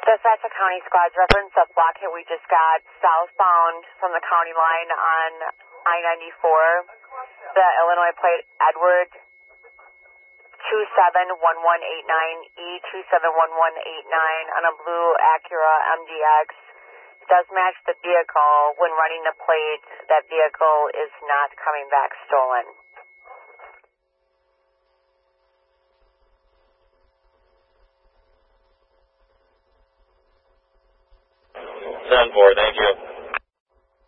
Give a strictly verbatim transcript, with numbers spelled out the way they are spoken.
The Suffolk County Squad's reference of block hit we just got southbound from the county line on I ninety-four. The Illinois plate Edward two seven one one eight nine E two seven one one eight nine on a blue Acura M D X. Does match the vehicle. When running the plate, that vehicle is not coming back stolen. ten four,